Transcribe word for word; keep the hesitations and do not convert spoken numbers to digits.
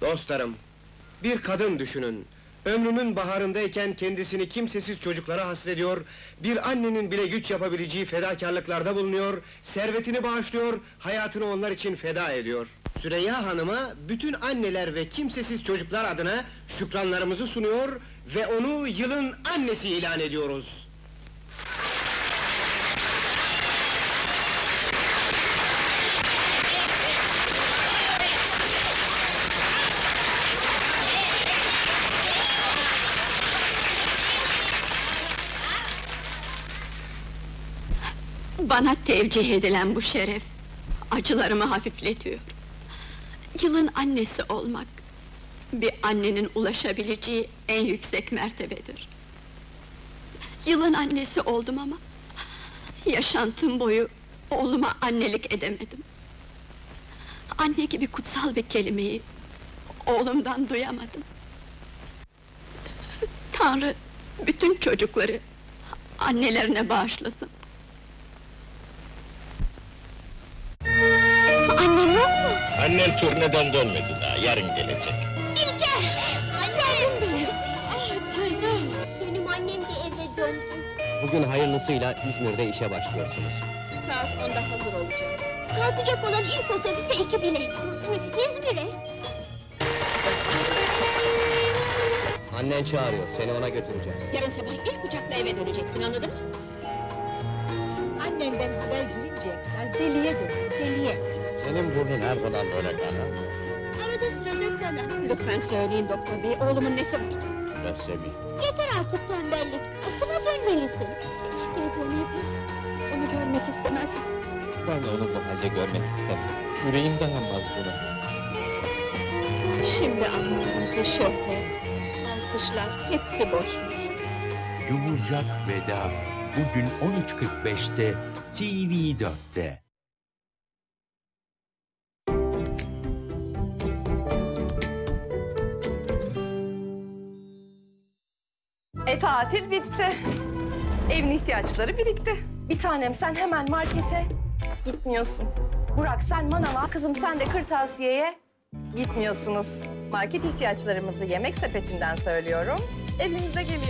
Dostlarım, bir kadın düşünün. Ömrünün baharındayken kendisini kimsesiz çocuklara hasrediyor, bir annenin bile güç yapabileceği fedakarlıklarda bulunuyor, servetini bağışlıyor, hayatını onlar için feda ediyor. Süreyya Hanım'a bütün anneler ve kimsesiz çocuklar adına şükranlarımızı sunuyor ve onu yılın annesi ilan ediyoruz. Bana tevcih edilen bu şeref, acılarımı hafifletiyor. Yılın annesi olmak, bir annenin ulaşabileceği en yüksek mertebedir. Yılın annesi oldum ama, yaşantım boyu oğluma annelik edemedim. Anne gibi kutsal bir kelimeyi oğlumdan duyamadım. Tanrı bütün çocukları annelerine bağışlasın. Annem yok mu? Annen turneden dönmedi daha, yarın gelecek. İlker! Annem benim! Ah canım! Benim annem de eve döndü. Bugün hayırlısıyla İzmir'de işe başlıyorsunuz. Saat onda hazır olacağım. Kalkacak olan ilk otobüse iki bilet. İzmir'e. Annen çağırıyor, seni ona götüreceğim. Yarın sabah ilk uçakla eve döneceksin, anladın mı? Annenden haber gelinceye kadar deliye döndüm, deliye. Senin burnun her zaman böyle kana. Arada sırada kanar. Lütfen söyleyin doktor bey, oğlumun nesi var? Lösemi. Yeter artık tembellik, okula dönmelisin. Keşke dönebilir. Onu görmek istemez misin? Ben de onu bu halde görmek istemiyorum. Yüreğim dayanmaz buna. Şimdi anlıyorum ki şöhret, alkışlar hepsi boşmuş. Yumurcak Veda bugün on üç kırk beşte T V dörtte. E tatil bitti. Evin ihtiyaçları birikti. Bir tanem sen hemen markete gitmiyorsun. Burak sen manava, kızım sen de kırtasiyeye gitmiyorsunuz. Market ihtiyaçlarımızı yemek sepetinden söylüyorum. Evinize geliyor.